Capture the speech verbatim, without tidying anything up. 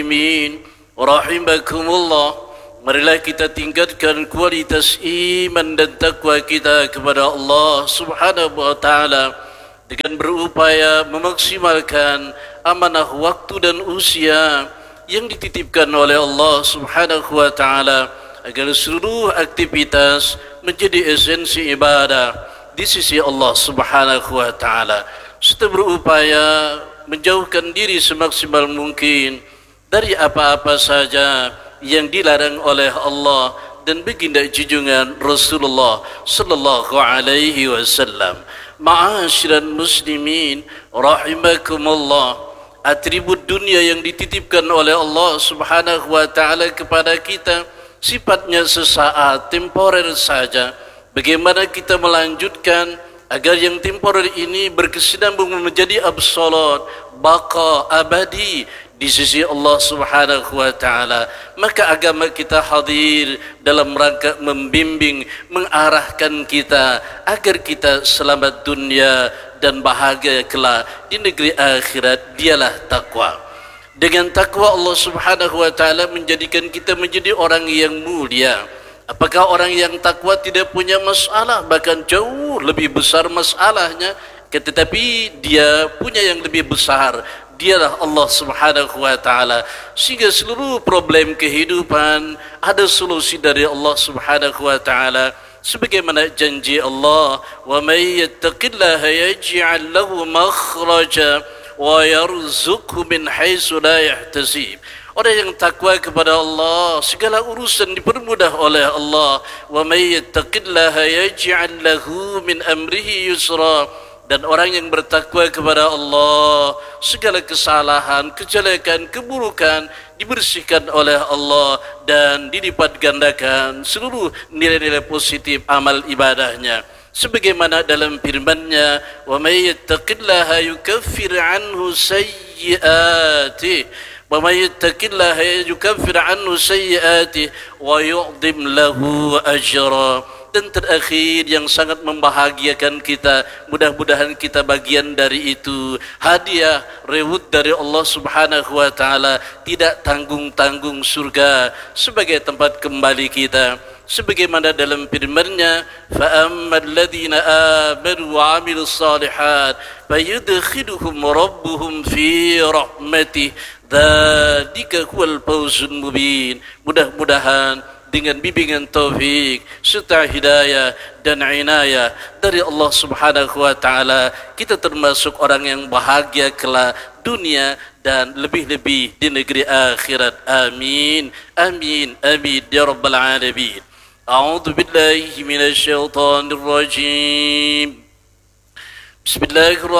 Amin. Rahimakumullah. Marilah kita tingkatkan kualitas iman dan takwa kita kepada Allah Subhanahu wa taala dengan berupaya memaksimalkan amanah waktu dan usia yang dititipkan oleh Allah Subhanahu wa taala agar seluruh aktivitas menjadi esensi ibadah di sisi Allah Subhanahu wa taala, serta berupaya menjauhkan diri semaksimal mungkin dari apa-apa saja yang dilarang oleh Allah dan baginda junjungan Rasulullah sallallahu alaihi wasallam. Ma'asyiral muslimin rahimakumullah, atribut dunia yang dititipkan oleh Allah Subhanahu wa taala kepada kita sifatnya sesaat, temporer saja. Bagaimana kita melanjutkan agar yang temporer ini berkesinambung menjadi absolut, baqa abadi di sisi Allah Subhanahu wa taala? Maka agama kita hadir dalam rangka membimbing, mengarahkan kita agar kita selamat dunia dan bahagia kelak di negeri akhirat. Dialah takwa. Dengan takwa Allah Subhanahu wa taala menjadikan kita menjadi orang yang mulia. Apakah orang yang takwa tidak punya masalah, bahkan jauh lebih besar masalahnya, tetapi dia punya yang lebih besar, dialah Allah Subhanahu wa taala, sehingga seluruh problem kehidupan ada solusi dari Allah Subhanahu wa taala. Sebagaimana janji Allah, wa may yattaqillaha yaj'al lahu makhraja wa yarzuqhu min haitsu la yahtasib. Orang yang takwa kepada Allah, segala urusan dipermudah oleh Allah. Wa may yattaqillaha yaj'al lahu min amrihi yusra. Dan orang yang bertakwa kepada Allah, segala kesalahan, kejelekan, keburukan dibersihkan oleh Allah dan dilipat gandakan seluruh nilai-nilai positif amal ibadahnya. Sebagaimana dalam firman-Nya, wa may yattaqillaha yukaffir anhu sayyi'atihi wa may yattaqillaha yukaffir anhu sayyi'atihi wa yu'dhim lahu ajra. Dan terakhir yang sangat membahagiakan kita, mudah-mudahan kita bagian dari itu, hadiah reward dari Allah Subhanahu wa taala, tidak tanggung-tanggung surga sebagai tempat kembali kita. Sebagaimana dalam firman-Nya, fa ammal ladzina amanu wa 'amilus shalihat fayudkhiluhum rabbuhum fi rahmatih dzalika huwal fawzul mubin. Mudah-mudahan dengan bimbingan taufik serta hidayah dan inayah dari Allah Subhanahu wa taala, kita termasuk orang yang bahagia kelak dunia dan lebih-lebih di negeri akhirat. Amin. Amin. Amin ya rabbal alamin. A'udzu billahi minasy syaithanir rajim. Bismillahirrahmanirrahim.